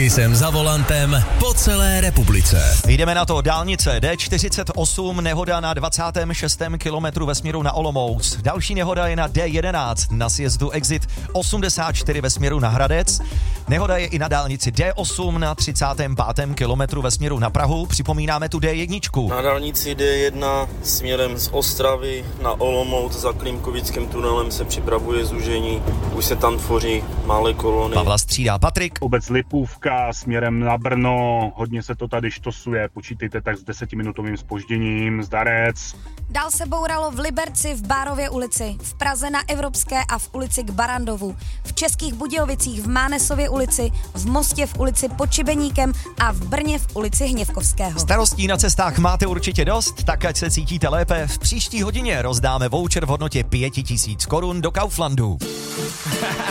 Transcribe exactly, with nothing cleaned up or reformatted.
Kisem za volantem po celé republice. Jdeme na to. Dálnice D čtyřicet osm, nehoda na dvacátém šestém kilometru ve směru na Olomouc. Další nehoda je na D jedenáct na sjezdu Exit osmdesát čtyři ve směru na Hradec. Nehoda je i na dálnici D osm na třicátém pátém kilometru ve směru na Prahu. Připomínáme tu D jedna. Na dálnici D jedna směrem z Ostravy na Olomouc za Klímkovickým tunelem se připravuje zúžení. Už se tam tvoří malé kolony. Pavla střídá Patrik. Obec Lipůvka směrem na Brno, hodně se to tady štosuje, počítejte tak s desetiminutovým zpožděním, zdarec. Dál se bouralo v Liberci, v Bárově ulici, v Praze na Evropské a v ulici k Barandovu, v Českých Budějovicích v Mánesově ulici, v Mostě v ulici pod Šibeníkem a v Brně v ulici Hněvkovského. Starostí na cestách máte určitě dost, tak ať se cítíte lépe. V příští hodině rozdáme voucher v hodnotě pět tisíc korun do Kauflandu.